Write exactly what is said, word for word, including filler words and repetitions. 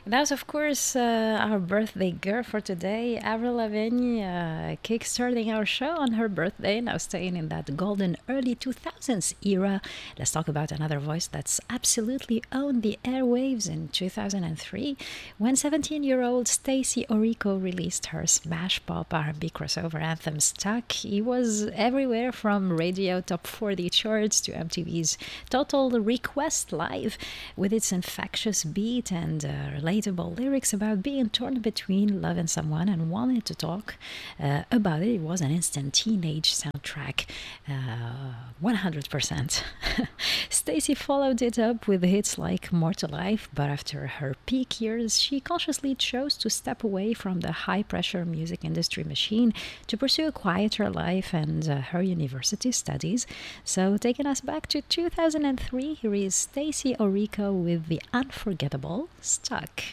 That's, of course, uh, our birthday girl for today, Avril Lavigne, uh, kickstarting our show on her birthday, now staying in that golden early two thousands era. Let's talk about another voice that's absolutely owned the airwaves in two thousand three when seventeen-year-old Stacey Orrico released her smash pop R and B crossover anthem Stuck. He was everywhere from radio top forty charts to M T V's Total Request Live with its infectious beat and uh, relatable lyrics about being torn between loving someone and wanting to talk uh, about it. It was an instant teenage soundtrack, uh, one hundred percent. Stacey followed it up with hits like More to Life, but after her peak years, she consciously chose to step away from the high pressure music industry machine to pursue a quieter life and uh, her university studies. So, taking us back to two thousand three, here is Stacey Orrico with the unforgettable Stuck.